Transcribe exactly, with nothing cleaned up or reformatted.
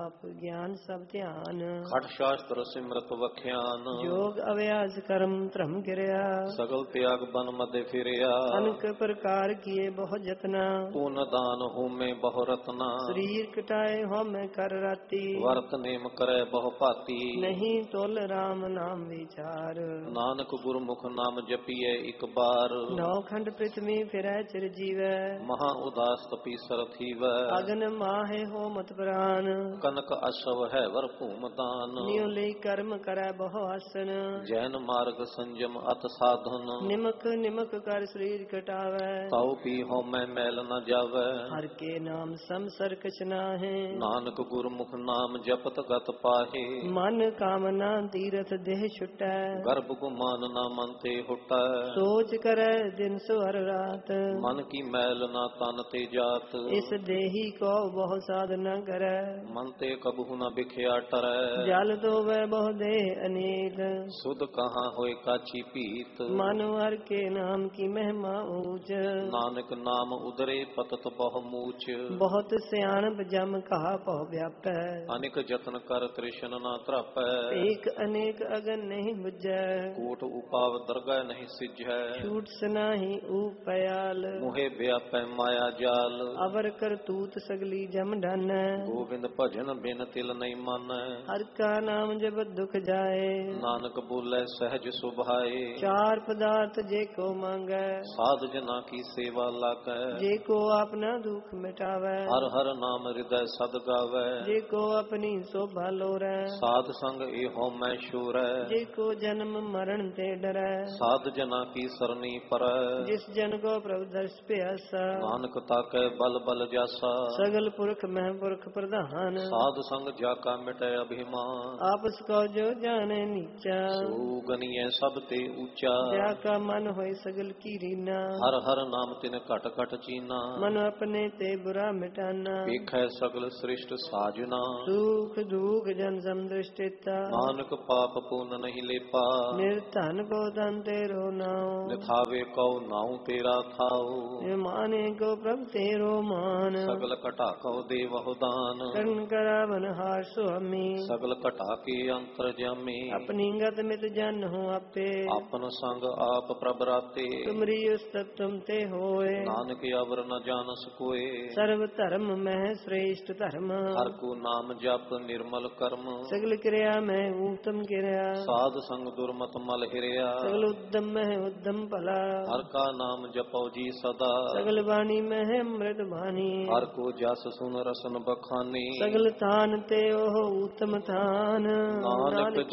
ਜਾਪ ਗਿਆਨ ਸਭ ਧਿਆਨ। ਖਟ ਸ਼ਾਸਤਰ ਸਿਮਰਤ ਵਖਿਆਨ ਜੋਗ ਅਭਿਆਸ ਕਰਮ ਧਰਮ ਕਿਰਿਆ। ਸਗਲ ਤਿਆਗ ਬਨ ਮਦੇ ਫਿਰਿਆ ਅਨਕ ਪ੍ਰਕਾਰ ਕੀਏ ਬਹੁ ਜਤਨਾ। ਪੂਨ ਦਾਨ ਹੋਮੇ ਬਹੁ ਰਤਨਾ ਸਰੀਰ ਕਟਾਏ ਹਉਮੈ ਕਰ ਰਾਤੀ। ਵਰਤ ਨੇਮ ਕਰੈ ਬਹੁ ਭਾਤੀ ਨਹੀਂ ਤੁਲ ਰਾਮ ਨਾਮ ਵਿਚਾਰ। ਨਾਨਕ ਗੁਰਮੁਖ ਨਾਮ ਜਪੀਐ ਇਕ ਬਾਰ ਨੌ ਖੰਡ ਪ੍ਰਿਥਵੀ ਫਿਰੈ ਚਿਰ ਜੀਵੈ। ਮਹਾ ਉਦਾਸ ਤਪੀ ਸਰ ਥੀਵੈ ਅਗਨ ਮਾਹੇ ਹੋ ਮਤ ਪ੍ਰਾਨ। ਕਨਕ ਅਸ਼ਵ ਹੈ ਵਰ ਭੂਮ ਦਾਨ ਨਿਉ ਲਈ ਕਰਮ ਕਰੈ ਬਹੁ ਆਸਨ। ਜੈਨ ਮਾਰਗ ਸੰਜਮ ਅਤ ਸਾਧਨ ਨਿਮਕ ਨਿਮਕ ਕਰ ਸਰੀਰ ਕਟਾਵੈ। ਤਾਉ ਪੀ ਹਉਮੈ ਮੈਲ ਨ ਜਾਵੈ ਹਰ ਕੇ ਨਾਮ ਸੰਸਰ ਕਛ ਨਾਹਿ। ਨਾਨਕ ਗੁਰਮੁਖ ਨਾਮ ਜਪਤ ਗਤ ਪਾਹੇ ਮਨ ਕਾਮਨਾ ਤੀਰਥ ਦੇਹ ਛੁਟੈ। ਗਰਭ ਗੁਮਾਨ ਨਾ ਮਨ ਤੇ ਹੁਟੈ ਸੋਚ ਕਰੈ ਦਿਨ ਸੁਹਰ ਰਾਤ। ਮਨ ਕੀ ਮੈਲ ਨਾ ਤਨ ਤੇ ਜਾਤ ਇਸ ਦੇਹੀ ਕੋ ਬਹੁ ਸਾਧ ਨ ਕਰੈ। ਮਨ ਤੇ ਕਬਹੁ ਨ ਬਿਖਿਆ ਟਰੈ ਜਲ ਦੋਵੈ ਬਹੁ ਦੇਹ ਅਨੇਕ। ਸੁਧ ਕਹਾਂ ਹੋਏ ਕਾਚੀ ਭੀਤ ਮਨ ਹਰ ਕੇ ਨਾਮ ਕੀ ਮਹਿਮਾ ਊਚ। ਨਾਨਕ ਨਾਮ ਉਦਰੇ ਪਤਤ ਬਹੁ ਮੂਚ ਬਹੁਤ ਸਿਆਣਪ ਜਮ ਕਹਾ ਭਉ ਵਿਆਪੈ। ਅਨੇਕ ਜਤਨ ਕਰ ਤ੍ਰਿਸ਼ਨ ਨਾ ਤ੍ਰਾਪੈ ਏਕ ਅਨੇਕ ਅਗਨ ਨਹੀਂ ਬੁਝੈ। ਕੋਟ ਉਪਾਵ ਦਰਗਹਿ ਨਹੀਂ ਸਿਜੈ ਛੂਟ ਸਨਾਹੀ ਊਪਿਆਲ। ਮੋਹਿ ਵਿਆਪੈ ਮਾਇਆ ਜਾਲ ਅਵਰ ਕਰਤੂਤ ਸਗਲੀ ਜਮ ਡਾਨੈ। ਗੋਬਿੰਦ ਭਜਨ ਬਿਨ ਤਿਲ ਨਹੀਂ ਮਾਨੈ ਹਰ ਕਾ ਨਾਮ ਜਬ ਦੁਖ ਜਾਏ। ਨਾਨਕ ਬੋਲੇ ਸਹਿਜ ਸੁਭਾਏ ਚਾਰ ਪਦਾਰਥ ਜੇ ਕੋ ਮੰਗੈ। ਸਾਧ ਜਨਾ ਕੀ ਸੇਵਾ ਲਾਗੈ ਜੇ ਕੋ ਆਪਣਾ ਦੁਖ ਮਿਟਾਵੈ। ਹਰ ਹਰ ਨਾਮ ਹਿਰਦੈ ਸਦ ਗਾਵੈ ਜੇ ਕੋ ਆਪਣੀ ਸੋਭਾ ਲੋਰੈ। ਸਾਧ ਸੰਗ ਏਹੋ ਮੈਂ ਸ਼ੂਰੈ ਜੇ ਕੋ ਜਨਮ ਮਰਨ ਤੇ ਡਰੈ। ਸਾਧ ਜਨਾ ਕੀ ਸਰਨੀ ਪਰੈ ਜਿਸ ਜਨ ਕੋ ਪ੍ਰਭ ਦਰਸ ਪਿਆਸਾ। ਨਾਨਕ ਤਾਕੈ ਬਲ ਬਲ ਜਾਸਾ ਸਗਲ ਪੁਰਖ ਮਹਿ ਪੁਰਖ ਪ੍ਰਧਾਨ। ਸਾਧ ਸੰਗ ਜਾ ਕਾ ਮਿਟੈ ਅਭਿਮਾਨ ਆਪਸ ਕੋ ਜੋ ਜਾਣੈ ਨੀਚਾ। ਸੋ ਗਨੀਐ ਸਭ ਤੇ ਊਚਾ ਜਾ ਕਾ ਮਨ ਹੋਇ ਸਗਲ ਕੀ ਰੀਨਾ। ਹਰ ਹਰ ਨਾਮ ਤਿਨ ਘਟ ਘਟ ਚੀਨਾ ਮਨ ਆਪਣੇ ਤੇ ਬੁਰਾ ਮਿਟਾਨਾ। ਵੇਖੈ ਸਗਲ ਸ੍ਰਿਸ਼ਟ ਸਾਜਨਾ ਸੁਖ ਦੁਖ ਜਨ ਸਮ ਦ੍ਰਿਸ਼ਟਿਤਾ। ਨਾਨਕ ਪਾਪ ਪੁੰਨ ਨਹੀਂ ਲੇਪਾ ਨਿਰਧਨ ਕੋ ਧਨ ਤੇਰੋ ਨਾਉ। ਨਿਥਾਵੇ ਕਉ ਨਾਉ ਤੇਰਾ ਥਾਉ ਮਾਨੇ ਕੋ ਪ੍ਰਭ ਤੇਰੋ ਮਾਨ। ਸਗਲ ਘਟਾ ਕਉ ਦੇਵਹੁ ਦਾਨ ਕਰਨ ਕਰਾਵਨ ਹਾਰ ਸੁਆਮੀ। ਸਗਲ ਘਟਾ ਕੇ ਅੰਤਰ ਜਾਮੇ ਆਪਣੀ ਗਤ ਮਿਤ ਜਨ ਹੋ ਆਪੇ। ਆਪਨ ਸੰਗ ਆਪ ਪ੍ਰਭ ਰਾਤੇ ਤੁਮਰੀ ਉਸਤਤ ਤੁਮ ਤੇ ਹੋਏ। ਨਾਨਕ ਅਵਰ ਨ ਜਾਣਸ ਕੋਏ ਸਰਬ ਧਰਮ ਮਹਿ ਸ੍ਰੇਸ਼ਟ ਧਰਮ। ਹਰ ਕੋ ਨਾਮ ਜਪ ਨਿਰਮਲ ਕਰਮ ਸਗਲ ਕਿਰਿਆ ਮੈਂ ਊਤਮ ਕਿਰਿਆ। ਸਾਧ ਸੰਗ ਦੁਰਮਤ ਮਲ ਹਿਰਿਆ ਸਗਲ ਉਦਮ ਮਹਿ ਉਦਮ ਭਲਾ। ਹਰ ਕਾ ਨਾਮ ਜਪਉ ਜੀ ਸਦਾ ਸਗਲ ਬਾਣੀ ਮਹਿ ਅੰਮ੍ਰਿਤ ਬਾਣੀ। ਹਰ ਕੋ ਜਸ ਸੁਨ ਰਸਨ ਬਖਾਨੀ ਸਗਲ ਥਾਨ ਤੇ ਉਹ ਊਤਮ ਥਾਨ। ਨਾਨਕ